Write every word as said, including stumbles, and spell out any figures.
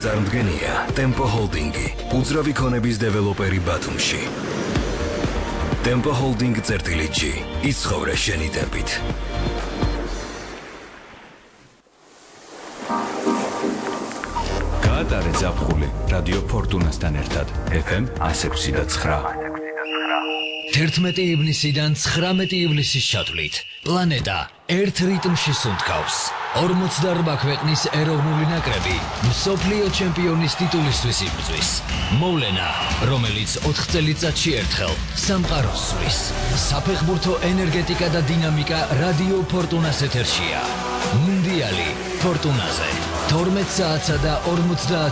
Წარმოდგენია Tempo Holding-ი, უძრავი ქონების დეველოპერი ბათუმში. Tempo Holding წერტილი-G, იცხოვრე შენი ტემპით. გაატარე ზაფხული რადიო ფორტუნასთან ერთად F M one oh six point nine. თერთმეტი ივნისიდან ცხრამეტი ივლისის ჩათვლით პლანეტა ერთ რიტმში სუნთქავს. ორმოცდაორბა ქვეყნის ეროვნული ნაკრები მსოფლიო ჩემპიონის ტიტულისთვის იბრძვის. მოვლენა, რომელიც ოთხ წელიწადში ერთხელ სამყაროს სვლის. საფეხბურთო ენერგეტიკა და დინამიკა რადიო ფორტუნას ეთერშია. მუნდიალი ფორტუნაზე თორმეტ საათსა და ორმოცდაათ